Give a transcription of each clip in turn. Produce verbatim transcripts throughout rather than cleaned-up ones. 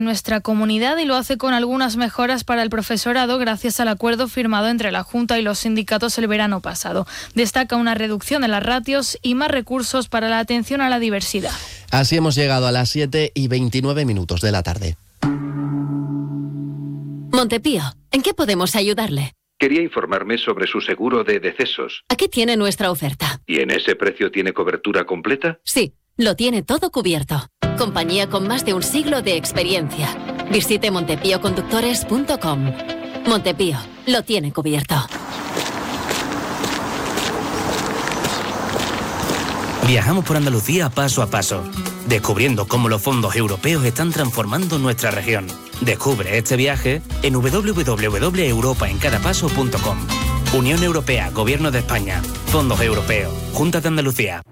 nuestra comunidad y lo hace con algunas mejoras para el profesorado gracias al acuerdo firmado entre la Junta y los sindicatos el verano pasado. Destaca una reducción de las ratios y más recursos para la atención a la diversidad. Así hemos llegado a las siete y veintinueve minutos de la tarde. Montepío, ¿en qué podemos ayudarle? Quería informarme sobre su seguro de decesos. Aquí tiene nuestra oferta. ¿Y en ese precio tiene cobertura completa? Sí, lo tiene todo cubierto. Compañía con más de un siglo de experiencia. Visite montepío conductores punto com. Montepío, lo tiene cubierto. Viajamos por Andalucía paso a paso, descubriendo cómo los fondos europeos están transformando nuestra región. Descubre este viaje en doble u doble u doble u punto europa en cada paso punto com. Unión Europea, Gobierno de España, Fondos Europeos, Junta de Andalucía.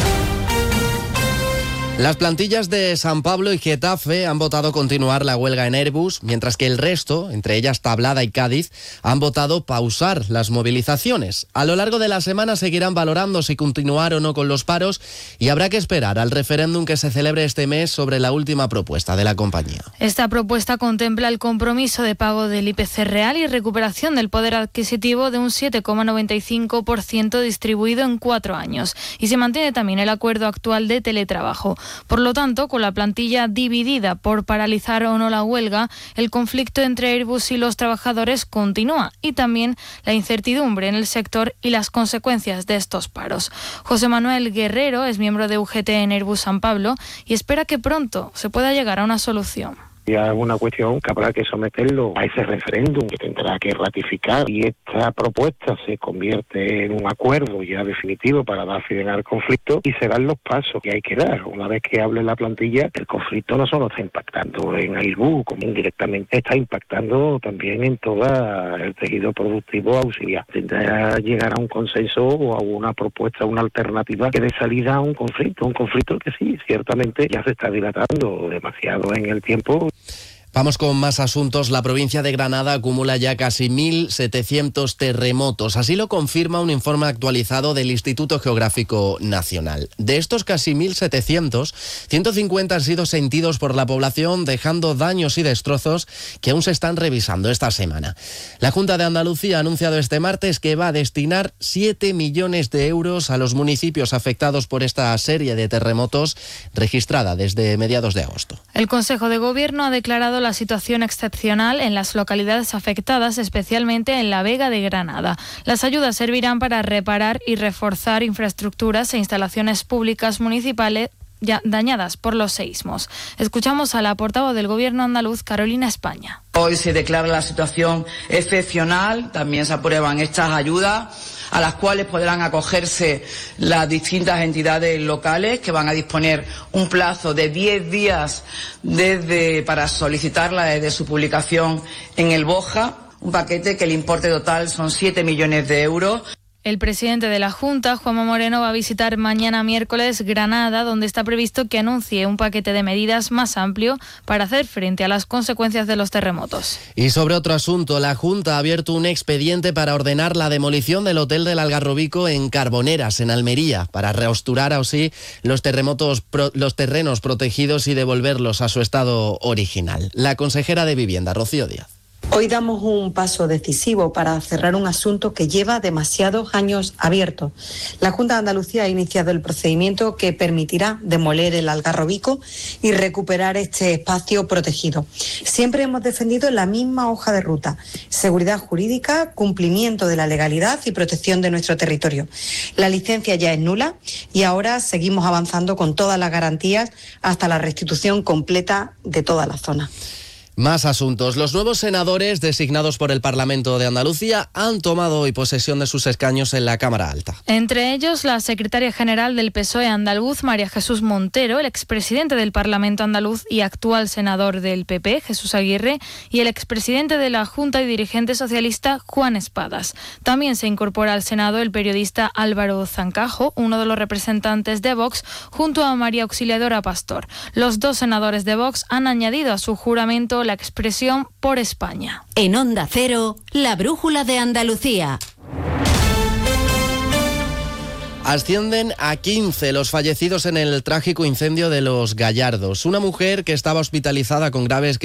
Las plantillas de San Pablo y Getafe han votado continuar la huelga en Airbus, mientras que el resto, entre ellas Tablada y Cádiz, han votado pausar las movilizaciones. A lo largo de la semana seguirán valorando si continuar o no con los paros y habrá que esperar al referéndum que se celebre este mes sobre la última propuesta de la compañía. Esta propuesta contempla el compromiso de pago del I P C real y recuperación del poder adquisitivo de un siete coma noventa y cinco por ciento distribuido en cuatro años. Y se mantiene también el acuerdo actual de teletrabajo. Por lo tanto, con la plantilla dividida por paralizar o no la huelga, el conflicto entre Airbus y los trabajadores continúa y también la incertidumbre en el sector y las consecuencias de estos paros. José Manuel Guerrero es miembro de U G T en Airbus San Pablo y espera que pronto se pueda llegar a una solución. Y es una cuestión que habrá que someterlo a ese referéndum que tendrá que ratificar y esta propuesta se convierte en un acuerdo ya definitivo para dar fin al conflicto y serán los pasos que hay que dar. Una vez que hable la plantilla, el conflicto no solo está impactando en Airbus, como indirectamente está impactando también en todo el tejido productivo auxiliar. Tendrá que llegar a un consenso o a una propuesta, una alternativa que dé salida a un conflicto, un conflicto que sí, ciertamente ya se está dilatando demasiado en el tiempo. Vamos con más asuntos. La provincia de Granada acumula ya casi mil setecientos terremotos. Así lo confirma un informe actualizado del Instituto Geográfico Nacional. De estos casi mil setecientos, ciento cincuenta han sido sentidos por la población, dejando daños y destrozos que aún se están revisando esta semana. La Junta de Andalucía ha anunciado este martes que va a destinar siete millones de euros a los municipios afectados por esta serie de terremotos registrada desde mediados de agosto. El Consejo de Gobierno ha declarado la situación excepcional en las localidades afectadas, especialmente en la Vega de Granada. Las ayudas servirán para reparar y reforzar infraestructuras e instalaciones públicas municipales ya dañadas por los seísmos. Escuchamos a la portavoz del Gobierno andaluz, Carolina España. Hoy se declara la situación excepcional, también se aprueban estas ayudas a las cuales podrán acogerse las distintas entidades locales que van a disponer un plazo de diez días desde para solicitarla desde su publicación en el BOJA, un paquete que el importe total son siete millones de euros. El presidente de la Junta, Juanma Moreno, va a visitar mañana miércoles Granada, donde está previsto que anuncie un paquete de medidas más amplio para hacer frente a las consecuencias de los terremotos. Y sobre otro asunto, la Junta ha abierto un expediente para ordenar la demolición del Hotel del Algarrobico en Carboneras, en Almería, para reestructurar así los terremotos, los terrenos protegidos y devolverlos a su estado original. La consejera de Vivienda, Rocío Díaz. Hoy damos un paso decisivo para cerrar un asunto que lleva demasiados años abierto. La Junta de Andalucía ha iniciado el procedimiento que permitirá demoler el Algarrobico y recuperar este espacio protegido. Siempre hemos defendido la misma hoja de ruta: seguridad jurídica, cumplimiento de la legalidad y protección de nuestro territorio. La licencia ya es nula y ahora seguimos avanzando con todas las garantías hasta la restitución completa de toda la zona. Más asuntos. Los nuevos senadores designados por el Parlamento de Andalucía han tomado hoy posesión de sus escaños en la Cámara Alta. Entre ellos, la secretaria general del P S O E andaluz, María Jesús Montero, el expresidente del Parlamento andaluz y actual senador del P P, Jesús Aguirre, y el expresidente de la Junta y dirigente socialista, Juan Espadas. También se incorpora al Senado el periodista Álvaro Zancajo, uno de los representantes de Vox, junto a María Auxiliadora Pastor. Los dos senadores de Vox han añadido a su juramento la expresión "por España". En Onda Cero, la brújula de Andalucía. Ascienden a quince los fallecidos en el trágico incendio de Los Gallardos. Una mujer que estaba hospitalizada con graves